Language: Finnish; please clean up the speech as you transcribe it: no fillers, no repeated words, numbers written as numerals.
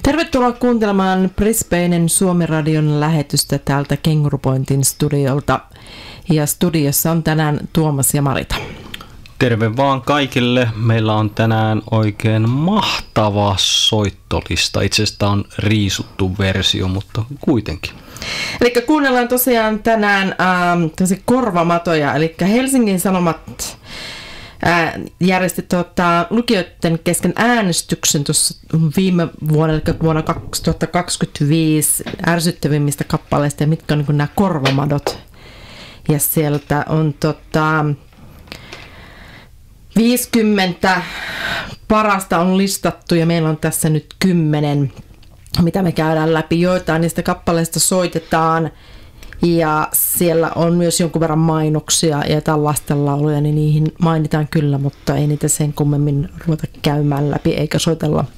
Tervetuloa kuuntelemaan Brisbanen Suomi-radion lähetystä täältä Kenguru Pointin studiolta. Ja studiossa on tänään Tuomas ja Marita. Terve vaan kaikille. Meillä on tänään oikein mahtava soittolista. Itse asiassa on riisuttu versio, mutta kuitenkin. Eli kuunnellaan tosiaan tänään korvamatoja. Eli Helsingin Sanomat järjesti lukijoiden kesken äänestyksen tuossa viime vuonna, eli vuonna 2025 ärsyttävimmistä kappaleista ja mitkä on niin kuin nämä korvamadot. Ja sieltä on 50 parasta on listattu ja meillä on tässä nyt 10, mitä me käydään läpi. Joitain niistä kappaleista soitetaan ja siellä on myös jonkun verran mainoksia ja jotain lastenlauluja, niin niihin mainitaan kyllä, mutta ei niitä sen kummemmin ruveta käymään läpi eikä soitella